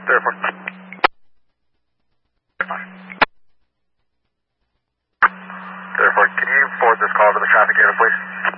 Therefore. Therefore, can you forward this call to the traffic unit, please?